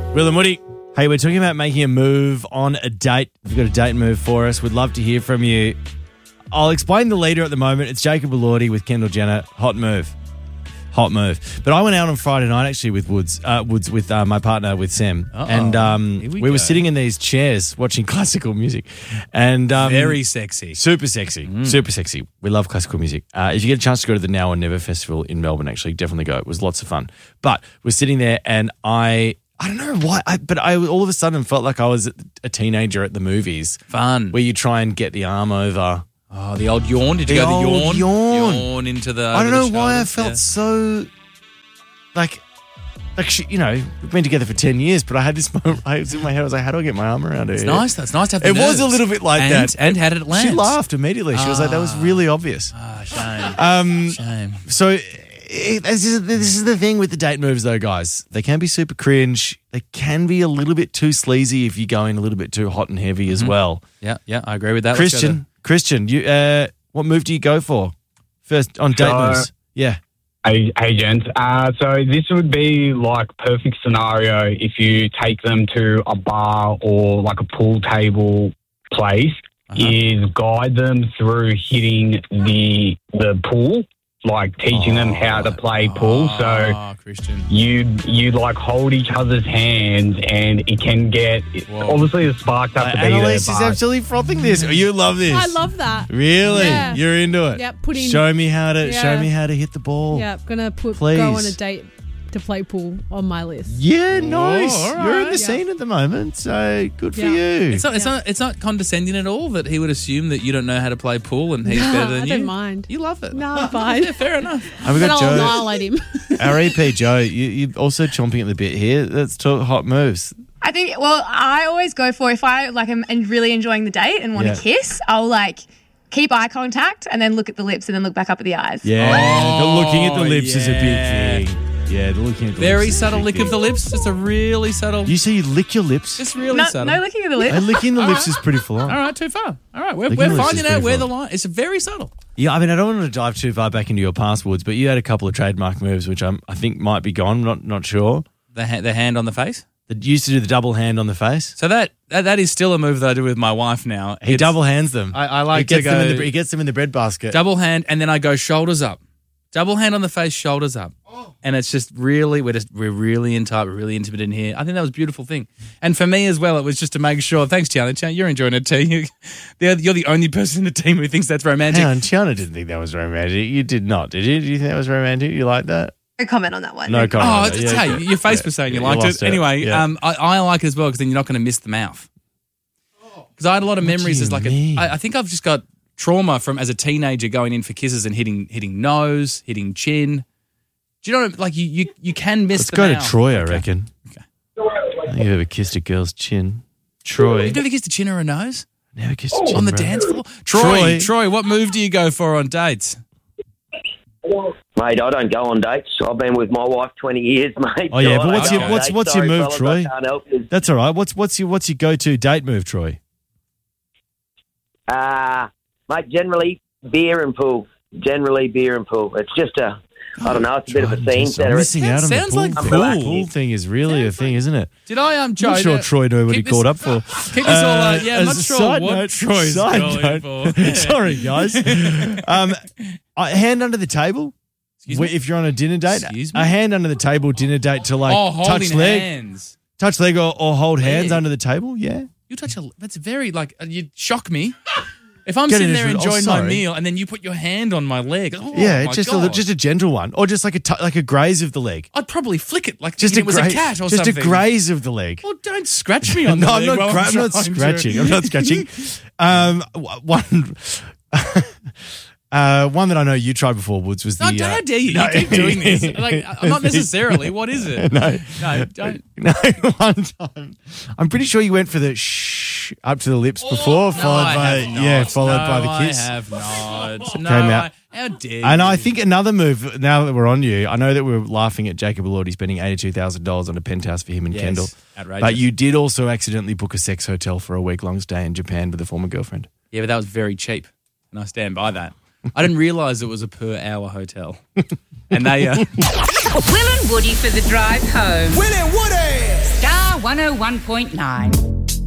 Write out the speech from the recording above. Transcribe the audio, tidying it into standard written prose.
Will and Woody. Hey, we're talking about making a move on a date. If you've got a date move for us, we'd love to hear from you. I'll explain the leader at the moment. It's Jacob Elordi with Kendall Jenner. Hot move. Hot move. But I went out on Friday night actually with Woods with my partner, with Sam. And we were sitting in these chairs watching classical music. And very sexy. Super sexy. Super sexy. We love classical music. If you get a chance to go to the Now or Never Festival in Melbourne, actually, definitely go. It was lots of fun. But we're sitting there and I don't know why, but I all of a sudden felt like I was a teenager at the movies. Fun. Where you try and get the arm over. Oh, the old yawn. Did you go the yawn? Yawn into the. I don't know why I felt so like you know, we've been together for 10 years, but I had this moment. I was in my head. I was like, how do I get my arm around her? It's nice. That's nice to have. The it nerves. was a little bit like that. And how did it land? She laughed immediately. She was like, that was really obvious. Shame. Shame. So this is the thing with the date moves, though, guys. They can be super cringe. They can be a little bit too sleazy if you go in a little bit too hot and heavy as well. Yeah, I agree with that. Christian, you what move do you go for first on date moves? Yeah. Hey, gents. So this would be like perfect scenario if you take them to a bar or like a pool table place, is guide them through hitting the pool, like teaching them how to play pool. So Christian, you like hold each other's hands, and it can get obviously the sparks have to be there. Annalise is absolutely frothing this. You love this. I love that. Really? Yeah. You're into it. Yep. Show me how to hit the ball. Yeah, gonna go on a date to play pool on my list. Yeah, nice. Right. You're in the scene at the moment, so good for you. It's not condescending at all that he would assume that you don't know how to play pool and he's better than you. I don't mind. You love it. No, I'm fine. Yeah, fair enough. And I'll annihilate him. Our EP Joe, you're also chomping at the bit here. Let's talk hot moves. I think, I always go for, if I am really enjoying the date and want to kiss, I'll keep eye contact and then look at the lips and then look back up at the eyes. Yeah, the looking at the lips is a big thing. Yeah, the looking at the lips. Very subtle lick of the lips. Just a really subtle. You say you lick your lips? Just really subtle. No licking of the lips. And licking the lips is pretty full on. All right, too far. All right, we're finding out where the line. It's very subtle. Yeah, I mean, I don't want to dive too far back into your past, Woods, but you had a couple of trademark moves, which I think might be gone. Not sure. The hand on the face. That used to do the double hand on the face. So that is still a move that I do with my wife now. He double hands them. I like to go. He gets them in the bread basket. Double hand, and then I go shoulders up. Double hand on the face, shoulders up. And it's just really, we're really in tight, we're really intimate in here. I think that was a beautiful thing. And for me as well, it was just to make sure, thanks, Tiana. Tiana, you're enjoying it too. You're the only person in the team who thinks that's romantic. Hang on, Tiana didn't think that was romantic. You did not, did you? Do you think that was romantic? You like that? No comment on that one. No comment. Hey, your face was saying you liked it. Anyway, I like it as well because then you're not going to miss the mouth. Because I had a lot of memories as I think I've just got trauma from as a teenager going in for kisses and hitting nose, hitting chin. Do you know, you can miss the mouth. Let's go to Troy, I reckon. Okay. I think you've ever kissed a girl's chin. Troy. You've never kissed a chin or a nose? Never kissed a chin, on the dance floor? Troy, what move do you go for on dates? Mate, I don't go on dates. I've been with my wife 20 years, mate. Oh, yeah, but what's your move, Troy? That's all right. What's your go-to date move, Troy? Mate, generally beer and pool. It's just I don't know, it's a bit of a scene setter. Missing out on sounds the like pool. pool. The pool thing is really a thing, isn't it? Did I, Joe? I'm not sure Troy knew what he called up for. Keep this all I'm not sure what Troy's going for. Sorry, guys. Hand under the table. If you're on a dinner date, a hand under the table dinner date to touch leg. Hands. Touch leg or hold hands under the table, yeah. You touch that's very you'd shock me. If I'm sitting there enjoying my meal and then you put your hand on my leg, just a gentle one, or just like a graze of the leg. I'd probably flick it just it was a cat or something. Just a graze of the leg. Well, don't scratch me on the leg. I'm not scratching. I'm not scratching. One that I know you tried before, Woods, was how dare you? You keep doing this. Not necessarily. What is it? No, don't. No, one time. I'm pretty sure you went for the shh up to the lips before, followed by the kiss. I have not. Came out. How dare you? And I think another move, now that we're on you, I know that we're laughing at Jacob Elordi spending $82,000 on a penthouse for him and Kendall. Outrageous. But you did also accidentally book a sex hotel for a week-long stay in Japan with a former girlfriend. Yeah, but that was very cheap. And I stand by that. I didn't realise it was a per-hour hotel. And they... Will and Woody for the drive home. Will and Woody! Star 101.9.